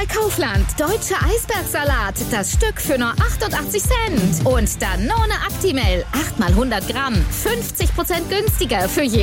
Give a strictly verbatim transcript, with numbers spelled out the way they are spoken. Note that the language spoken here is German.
bei Kaufland. Deutscher Eisbergsalat. Das Stück für nur achtundachtzig Cent. Und Danone Actimel. acht mal hundert Gramm. fünfzig Prozent günstiger für jeden